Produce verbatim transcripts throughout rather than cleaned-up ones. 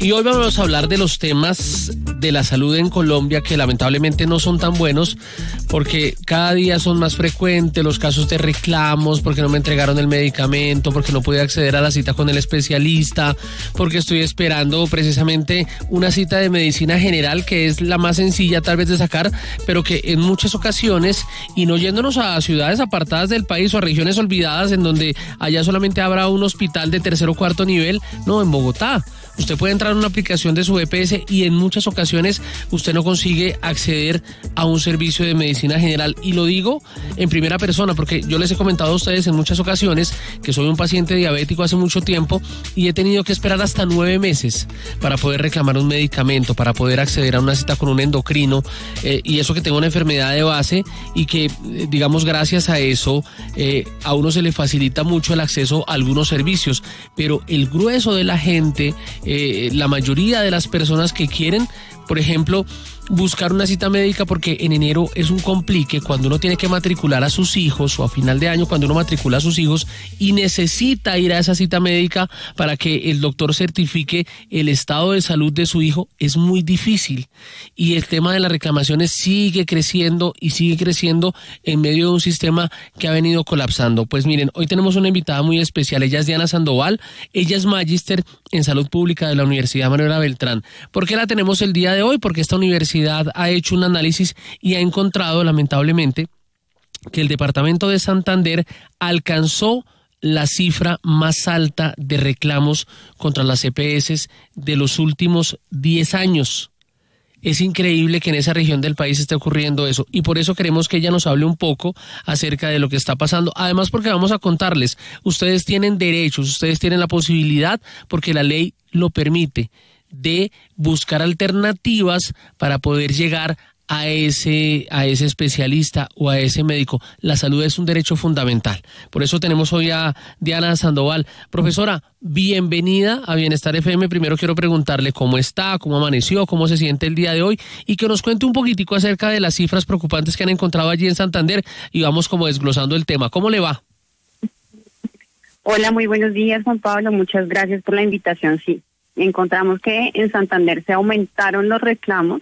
Y hoy vamos a hablar de los temas de la salud en Colombia que lamentablemente no son tan buenos porque cada día son más frecuentes los casos de reclamos, porque no me entregaron el medicamento, porque no pude acceder a la cita con el especialista, porque estoy esperando precisamente una cita de medicina general que es la más sencilla tal vez de sacar, pero que en muchas ocasiones, y no yéndonos a ciudades apartadas del país o a regiones olvidadas en donde allá solamente habrá un hospital de tercer o cuarto nivel, no, en Bogotá. Usted puede entrar en una aplicación de su E P S y en muchas ocasiones usted no consigue acceder a un servicio de medicina general. Y lo digo en primera persona porque yo les he comentado a ustedes en muchas ocasiones que soy un paciente diabético hace mucho tiempo y he tenido que esperar hasta nueve meses para poder reclamar un medicamento, para poder acceder a una cita con un endocrino, eh, y eso que tengo una enfermedad de base y que, eh, digamos, gracias a eso eh, a uno se le facilita mucho el acceso a algunos servicios. Pero el grueso de la gente... Eh, la mayoría de las personas que quieren, por ejemplo, buscar una cita médica, porque en enero es un complique cuando uno tiene que matricular a sus hijos, o a final de año cuando uno matricula a sus hijos y necesita ir a esa cita médica para que el doctor certifique el estado de salud de su hijo, es muy difícil. Y el tema de las reclamaciones sigue creciendo y sigue creciendo en medio de un sistema que ha venido colapsando. Pues miren, hoy tenemos una invitada muy especial, ella es Diana Sandoval, ella es magíster en salud pública de la Universidad Manuela Beltrán. ¿Por qué la tenemos el día de hoy? Porque esta universidad ha hecho un análisis y ha encontrado, lamentablemente, que el departamento de Santander alcanzó la cifra más alta de reclamos contra las E P S de los últimos diez años. Es increíble que en esa región del país esté ocurriendo eso y por eso queremos que ella nos hable un poco acerca de lo que está pasando. Además, porque vamos a contarles, ustedes tienen derechos, ustedes tienen la posibilidad, porque la ley lo permite, de buscar alternativas para poder llegar a ese, a ese especialista o a ese médico. La salud es un derecho fundamental. Por eso tenemos hoy a Diana Sandoval. Profesora, bienvenida a Bienestar F M. Primero quiero preguntarle cómo está, cómo amaneció, cómo se siente el día de hoy y que nos cuente un poquitico acerca de las cifras preocupantes que han encontrado allí en Santander y vamos como desglosando el tema. ¿Cómo le va? Hola, muy buenos días, Juan Pablo. Muchas gracias por la invitación. Sí. Encontramos que en Santander se aumentaron los reclamos.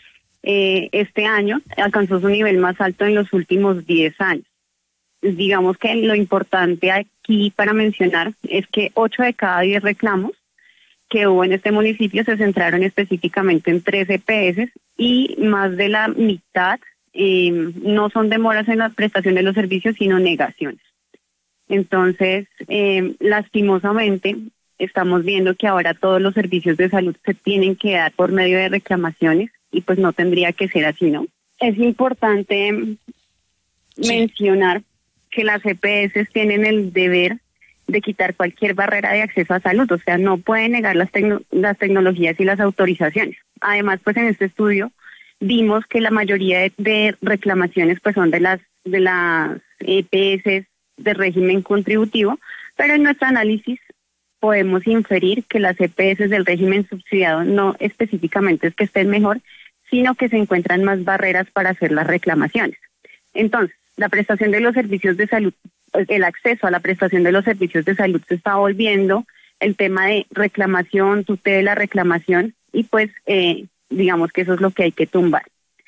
Eh, este año alcanzó su nivel más alto en los últimos diez años. Digamos que lo importante aquí para mencionar es que ocho de cada diez reclamos que hubo en este municipio se centraron específicamente en tres E P S y más de la mitad eh, no son demoras en la prestación de los servicios, sino negaciones. Entonces, eh, lastimosamente, estamos viendo que ahora todos los servicios de salud se tienen que dar por medio de reclamaciones y pues no tendría que ser así, ¿no? Es importante sí. mencionar que las E P S tienen el deber de quitar cualquier barrera de acceso a salud, o sea, no pueden negar las, tecno- las tecnologías y las autorizaciones. Además, pues en este estudio vimos que la mayoría de, de reclamaciones pues son de las, de las E P S de régimen contributivo, pero en nuestro análisis podemos inferir que las E P S del régimen subsidiado no específicamente es que estén mejor, sino que se encuentran más barreras para hacer las reclamaciones. Entonces, la prestación de los servicios de salud, el acceso a la prestación de los servicios de salud se está volviendo el tema de reclamación, tutela, reclamación, y pues eh, digamos que eso es lo que hay que tumbar.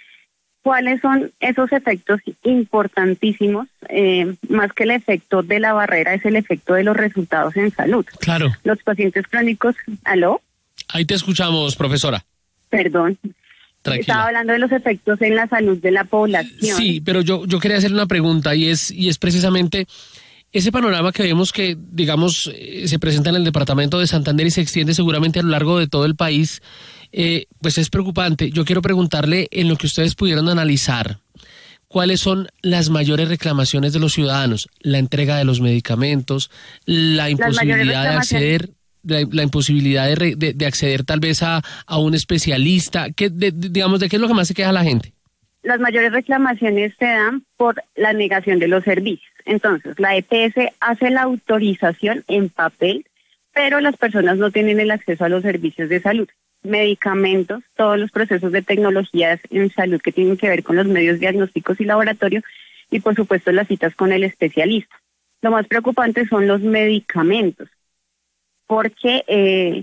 ¿Cuáles son esos efectos importantísimos? Eh, más que el efecto de la barrera, es el efecto de los resultados en salud. Claro. Los pacientes crónicos, ¿aló? Ahí te escuchamos, profesora. Perdón. Tranquila. Estaba hablando de los efectos en la salud de la población. Sí, pero yo, yo quería hacer una pregunta y es, y es precisamente ese panorama que vemos que, digamos, eh, se presenta en el departamento de Santander y se extiende seguramente a lo largo de todo el país. Eh, pues es preocupante. Yo quiero preguntarle, en lo que ustedes pudieron analizar, ¿cuáles son las mayores reclamaciones de los ciudadanos? La entrega de los medicamentos, la imposibilidad de acceder, la, la imposibilidad de, re, de, de acceder tal vez a, a un especialista. ¿Qué, de, de, digamos, ¿de qué es lo que más se queja la gente? Las mayores reclamaciones se dan por la negación de los servicios. Entonces, la E P S hace la autorización en papel, pero las personas no tienen el acceso a los servicios de salud. Medicamentos, todos los procesos de tecnologías en salud que tienen que ver con los medios diagnósticos y laboratorio, y por supuesto las citas con el especialista. Lo más preocupante son los medicamentos, porque eh,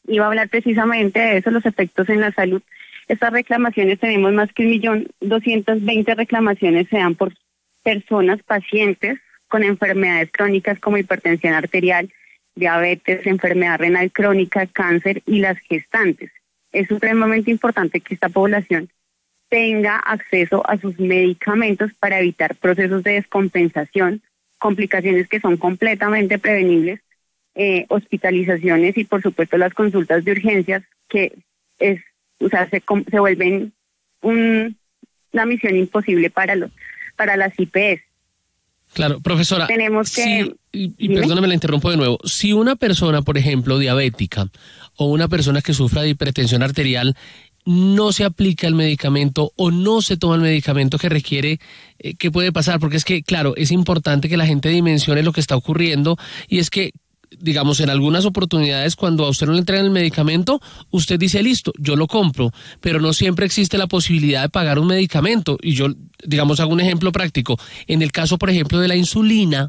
iba a hablar precisamente de eso, los efectos en la salud. Estas reclamaciones, tenemos más que un millón doscientos veinte reclamaciones, se dan por personas, pacientes con enfermedades crónicas como hipertensión arterial, diabetes, enfermedad renal crónica, cáncer y las gestantes. Es supremamente importante que esta población tenga acceso a sus medicamentos para evitar procesos de descompensación, complicaciones que son completamente prevenibles, eh, hospitalizaciones y por supuesto las consultas de urgencias que es, o sea, se, se vuelven un, una misión imposible para los, para las I P S. Claro, profesora. Tenemos que... Sí, y, y perdóname, la interrumpo de nuevo. Si una persona, por ejemplo, diabética o una persona que sufra de hipertensión arterial no se aplica el medicamento o no se toma el medicamento que requiere, eh, ¿qué puede pasar? Porque es que, claro, es importante que la gente dimensione lo que está ocurriendo y es que, digamos, en algunas oportunidades cuando a usted no le entregan el medicamento, usted dice, listo, yo lo compro, pero no siempre existe la posibilidad de pagar un medicamento. Y yo, digamos, hago un ejemplo práctico. En el caso, por ejemplo, de la insulina,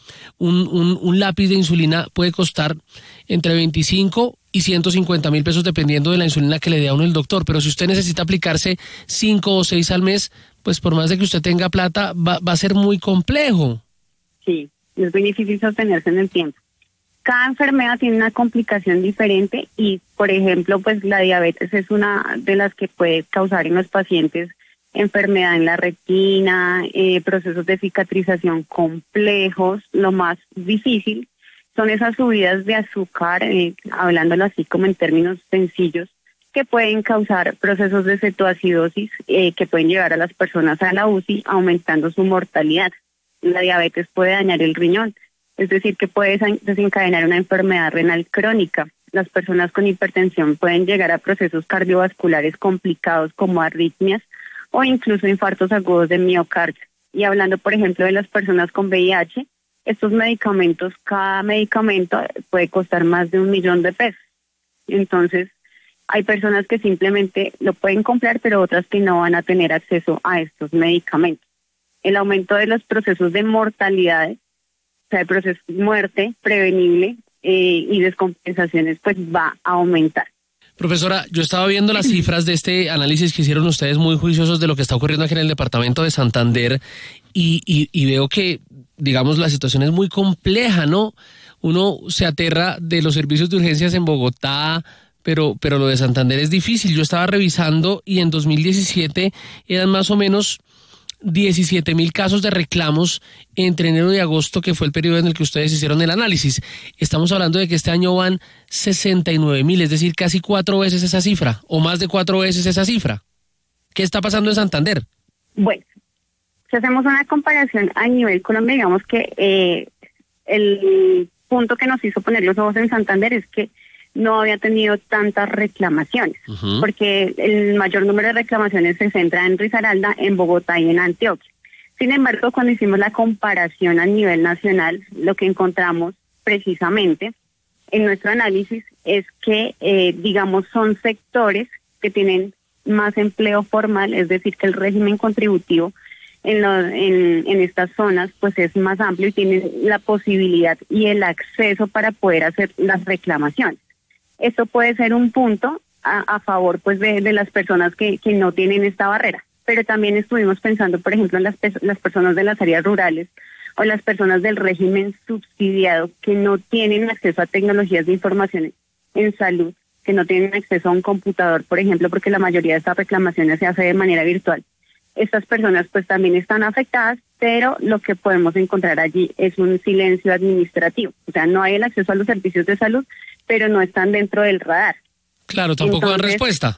un, un, un lápiz de insulina puede costar entre veinticinco y ciento cincuenta mil pesos dependiendo de la insulina que le dé a uno el doctor, pero si usted necesita aplicarse cinco o seis al mes, pues por más de que usted tenga plata, va, va a ser muy complejo. Sí, es muy difícil sostenerse en el tiempo. Cada enfermedad tiene una complicación diferente y, por ejemplo, pues la diabetes es una de las que puede causar en los pacientes enfermedad en la retina, eh, procesos de cicatrización complejos. Lo más difícil son esas subidas de azúcar, eh, hablándolo así como en términos sencillos, que pueden causar procesos de cetoacidosis eh, que pueden llevar a las personas a la U C I, aumentando su mortalidad. La diabetes puede dañar el riñón, es decir, que puede desencadenar una enfermedad renal crónica. Las personas con hipertensión pueden llegar a procesos cardiovasculares complicados como arritmias o incluso infartos agudos de miocardio. Y hablando, por ejemplo, de las personas con V I H, estos medicamentos, cada medicamento puede costar más de un millón de pesos. Entonces, hay personas que simplemente lo pueden comprar, pero otras que no van a tener acceso a estos medicamentos. El aumento de los procesos de mortalidad, o sea, el proceso de muerte prevenible eh, y descompensaciones, pues va a aumentar. Profesora, yo estaba viendo las cifras de este análisis que hicieron ustedes muy juiciosos de lo que está ocurriendo aquí en el departamento de Santander y, y, y veo que, digamos, la situación es muy compleja, ¿no? Uno se aterra de los servicios de urgencias en Bogotá, pero, pero lo de Santander es difícil. Yo estaba revisando y en dos mil diecisiete eran más o menos diecisiete mil casos de reclamos entre enero y agosto, que fue el periodo en el que ustedes hicieron el análisis. Estamos hablando de que este año van sesenta y nueve mil, es decir, casi cuatro veces esa cifra, o más de cuatro veces esa cifra. ¿Qué está pasando en Santander? Bueno, si hacemos una comparación a nivel Colombia, digamos que eh, el punto que nos hizo poner los ojos en Santander es que no había tenido tantas reclamaciones, uh-huh. porque el mayor número de reclamaciones se centra en Risaralda, en Bogotá y en Antioquia. Sin embargo, cuando hicimos la comparación a nivel nacional, lo que encontramos precisamente en nuestro análisis es que, eh, digamos, son sectores que tienen más empleo formal, es decir, que el régimen contributivo en, lo, en, en estas zonas pues es más amplio y tienen la posibilidad y el acceso para poder hacer las reclamaciones. Esto puede ser un punto a, a favor pues de, de las personas que, que no tienen esta barrera, pero también estuvimos pensando, por ejemplo, en las, las personas de las áreas rurales o las personas del régimen subsidiado que no tienen acceso a tecnologías de información en salud, que no tienen acceso a un computador, por ejemplo, porque la mayoría de estas reclamaciones se hace de manera virtual. Estas personas pues también están afectadas, pero lo que podemos encontrar allí es un silencio administrativo. O sea, no hay el acceso a los servicios de salud, pero no están dentro del radar. Claro, tampoco dan respuesta.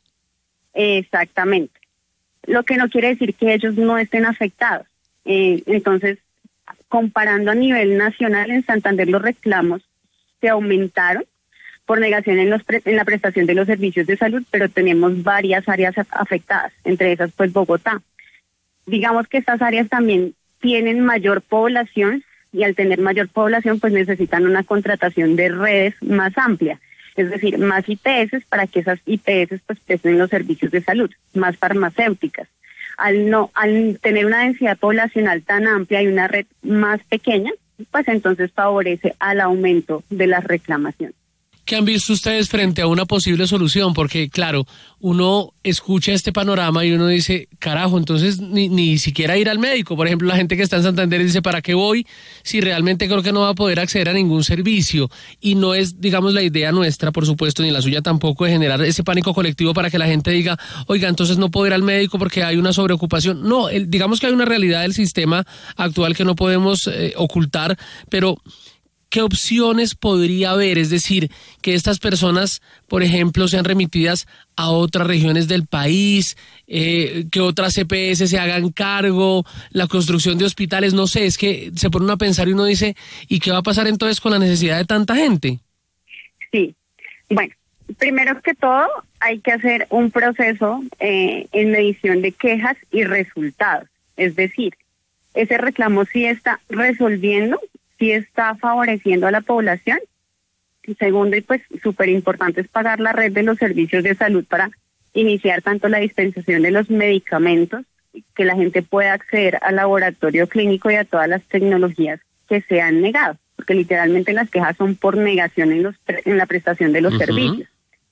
Exactamente. Lo que no quiere decir que ellos no estén afectados. Eh, entonces, comparando a nivel nacional, en Santander los reclamos se aumentaron por negación en, los pre- en la prestación de los servicios de salud, pero tenemos varias áreas afectadas, entre esas pues Bogotá. Digamos que estas áreas también tienen mayor población y al tener mayor población pues necesitan una contratación de redes más amplia, es decir, más I P S para que esas I P S pues presten los servicios de salud, más farmacéuticas. Al no, al tener una densidad poblacional tan amplia y una red más pequeña, pues entonces favorece al aumento de las reclamaciones. ¿Qué han visto ustedes frente a una posible solución? Porque, claro, uno escucha este panorama y uno dice, carajo, entonces ni, ni siquiera ir al médico. Por ejemplo, la gente que está en Santander dice, ¿para qué voy si realmente creo que no va a poder acceder a ningún servicio? Y no es, digamos, la idea nuestra, por supuesto, ni la suya tampoco, de generar ese pánico colectivo para que la gente diga, oiga, entonces no puedo ir al médico porque hay una sobreocupación. No, el, digamos que hay una realidad del sistema actual que no podemos eh, ocultar, pero ¿qué opciones podría haber? Es decir, que estas personas, por ejemplo, sean remitidas a otras regiones del país, eh, que otras C P S se hagan cargo, la construcción de hospitales, no sé, es que se pone uno a pensar y uno dice, ¿y qué va a pasar entonces con la necesidad de tanta gente? Sí, bueno, primero que todo hay que hacer un proceso eh, en medición de quejas y resultados, es decir, ese reclamo sí está resolviendo, sí está favoreciendo a la población. Y segundo, y pues súper importante, es pagar la red de los servicios de salud para iniciar tanto la dispensación de los medicamentos, que la gente pueda acceder al laboratorio clínico y a todas las tecnologías que se han negado, porque literalmente las quejas son por negación en, los, en la prestación de los uh-huh. servicios.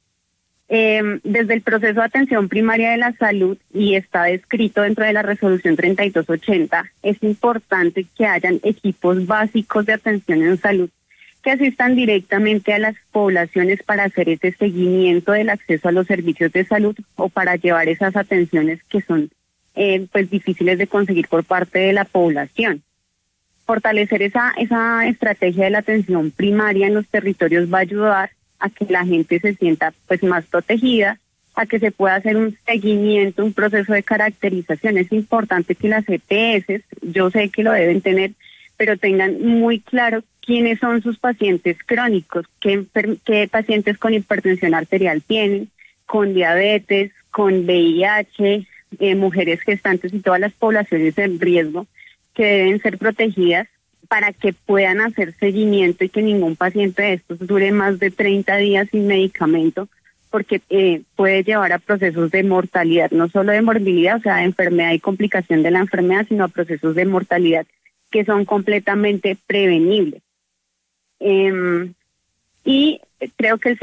Eh, desde el proceso de atención primaria de la salud, y está descrito dentro de la resolución treinta y dos ochenta, es importante que hayan equipos básicos de atención en salud que asistan directamente a las poblaciones para hacer ese seguimiento del acceso a los servicios de salud o para llevar esas atenciones que son eh, pues difíciles de conseguir por parte de la población. Fortalecer esa, esa estrategia de la atención primaria en los territorios va a ayudar a que la gente se sienta pues más protegida, a que se pueda hacer un seguimiento, un proceso de caracterización. Es importante que las E P S, yo sé que lo deben tener, pero tengan muy claro quiénes son sus pacientes crónicos, qué, qué pacientes con hipertensión arterial tienen, con diabetes, con V I H, eh, mujeres gestantes y todas las poblaciones en riesgo que deben ser protegidas, para que puedan hacer seguimiento y que ningún paciente de estos dure más de treinta días sin medicamento, porque eh, puede llevar a procesos de mortalidad, no solo de morbilidad, o sea, de enfermedad y complicación de la enfermedad, sino a procesos de mortalidad que son completamente prevenibles. Eh, y creo que el